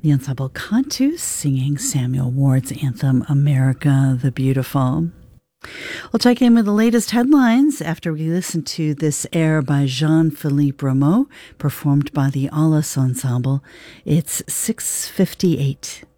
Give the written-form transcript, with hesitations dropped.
The ensemble Cantus singing Samuel Ward's anthem, America the Beautiful. We'll check in with the latest headlines after we listen to this air by Jean-Philippe Rameau, performed by the Aulos Ensemble. It's 6:58.